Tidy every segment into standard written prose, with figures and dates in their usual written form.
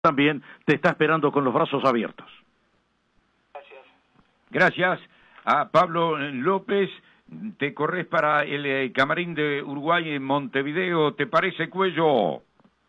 también te está esperando con los brazos abiertos. Gracias. Gracias a Pablo López. Te corres para el camarín de Uruguay en Montevideo. ¿Te parece, Cuello?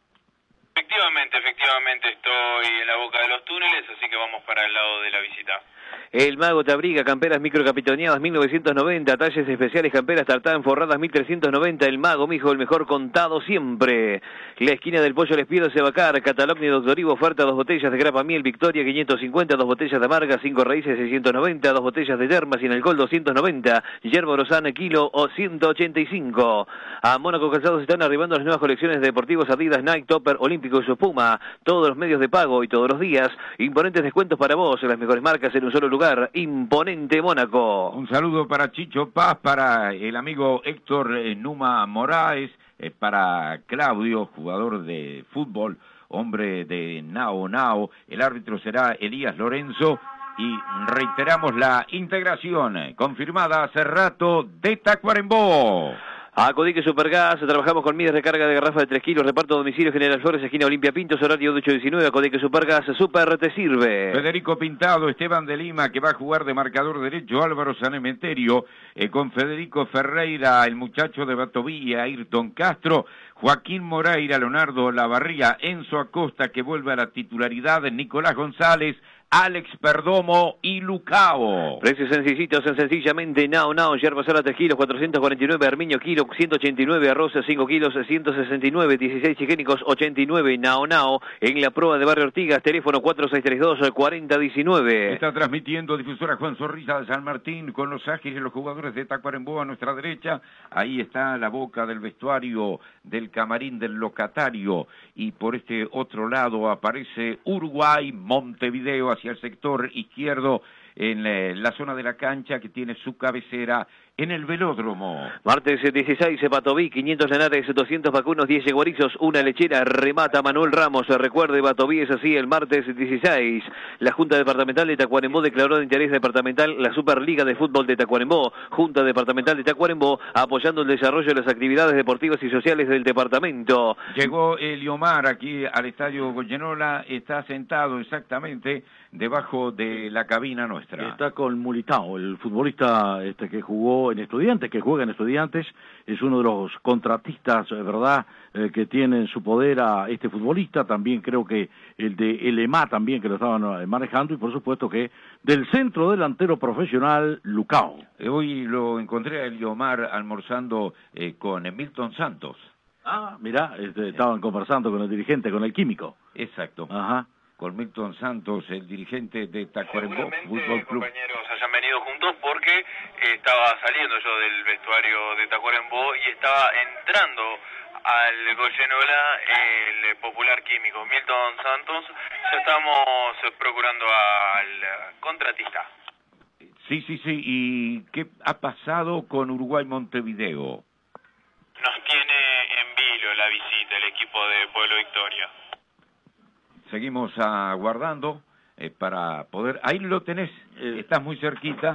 Efectivamente estoy en la boca de los túneles, así que vamos para el lado de la visita. El Mago te abriga, camperas microcapitoneadas 1990, talles especiales, camperas tartán forradas 1390. El Mago, mijo, el mejor contado siempre. La esquina del Pollo Les Pido Sebacar, Catalogni Doctor Ivo, oferta 2 botellas de grapa miel Victoria 550, 2 botellas de amarga, 5 raíces 690, 2 botellas de yerba sin alcohol 290, yerba Orozana kilo o 185. A Mónaco Calzados están arribando las nuevas colecciones de deportivos Adidas, Nike, Topper, Olímpico y su Puma. Todos los medios de pago y todos los días. Imponentes descuentos para vos, las mejores marcas en un solo lugar. Imponente Mónaco. Un saludo para Chicho Paz, para el amigo Héctor Numa Moraes, para Claudio, jugador de fútbol, hombre de Nao Nao. El árbitro será Elías Lorenzo y reiteramos la integración confirmada hace rato de Tacuarembó. A Codique Supergas, trabajamos con mides de carga de garrafa de 3 kilos, reparto a domicilio General Flores, esquina Olimpia Pintos, horario de 8 a 19, a Codique Supergas, Super te sirve. Federico Pintado, Esteban de Lima, que va a jugar de marcador derecho, Álvaro Sanemeterio, con Federico Ferreira, el muchacho de Batovía, Ayrton Castro, Joaquín Moreira, Leonardo Lavarría, Enzo Acosta, que vuelve a la titularidad, Nicolás González, Alex Perdomo y Lucao. Precios sencillitos, sencillamente, Nao Nao, yerba sola 3 kilos, 449, armiño kilo, 189, arroz 5 kilos, 169, 16 higiénicos, 89, Nao Nao, en la prueba de Barrio Ortigas, teléfono 4632-4019. Está transmitiendo difusora Juan Zorrilla de San Martín, con los ágiles, los jugadores de Tacuarembó a nuestra derecha, ahí está la boca del vestuario del camarín del locatario, y por este otro lado aparece Uruguay, Montevideo, hacia el sector izquierdo, en la zona de la cancha que tiene su cabecera en el velódromo. Martes 16, Batoví, 500 lanares, 200 vacunos, 10 yeguarizos, una lechera, remata Manuel Ramos. Recuerde, Batoví es así el martes 16. La Junta Departamental de Tacuarembó declaró de interés departamental la Superliga de Fútbol de Tacuarembó. Junta Departamental de Tacuarembó apoyando el desarrollo de las actividades deportivas y sociales del departamento. Llegó Eliomar aquí al Estadio Goyenola, está sentado exactamente debajo de la cabina nuestra. Está con Mulitao, el futbolista que jugó en Estudiantes, que juega en Estudiantes, es uno de los contratistas, ¿verdad?, que tiene en su poder a este futbolista. También creo que el de Elema también, que lo estaban manejando, y por supuesto que del centro delantero profesional, Lucao. Hoy lo encontré a Eliomar almorzando con Milton Santos. Ah, mirá, estaban conversando con el dirigente, con el químico. Exacto. Ajá. Con Milton Santos, el dirigente de Tacuarembó Fútbol Club. Compañeros hayan venido juntos porque estaba saliendo yo del vestuario de Tacuarembó y estaba entrando al Goyenola el popular químico Milton Santos. Ya estamos procurando al contratista. Sí. ¿Y qué ha pasado con Uruguay Montevideo? Nos tiene en vilo la visita el equipo de Pueblo Victoria. Seguimos aguardando para poder... Ahí lo tenés, estás muy cerquita.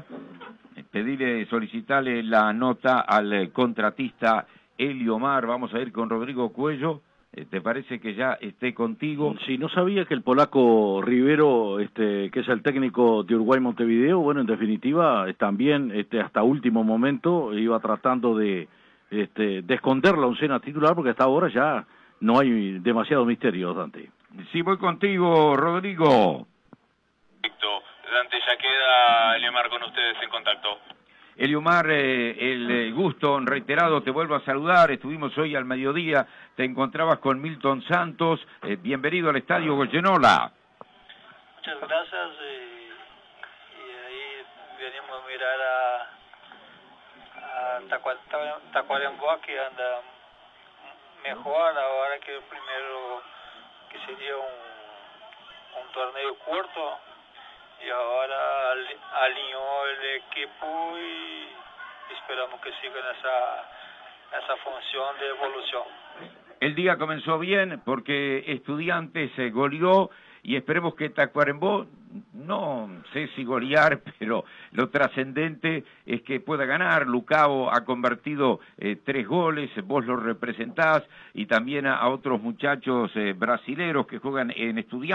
Solicitarle la nota al contratista Eliomar. Vamos a ir con Rodrigo Cuello. ¿Te parece que ya esté contigo? Sí, no sabía que el polaco Rivero, que es el técnico de Uruguay Montevideo, bueno, en definitiva, también hasta último momento iba tratando de esconder la oncena titular, porque hasta ahora ya no hay demasiado misterio, Dante. Sí, voy contigo, Rodrigo. Perfecto. Dante, ya queda Eliomar con ustedes en contacto. Eliomar, el gusto reiterado, te vuelvo a saludar. Estuvimos hoy al mediodía, te encontrabas con Milton Santos. Bienvenido al Estadio Goyenola. Muchas gracias. Y ahí venimos a mirar a Tacuarembó, que anda mejor ahora que el primero, que sería un torneo corto, y ahora alineó el equipo y esperamos que siga en esa función de evolución. El día comenzó bien porque Estudiantes se goleó y esperemos que Tacuarembó, no sé si golear, pero lo trascendente es que pueda ganar. Lucao ha convertido 3 goles, vos lo representás, y también a otros muchachos brasileros que juegan en Estudiantes.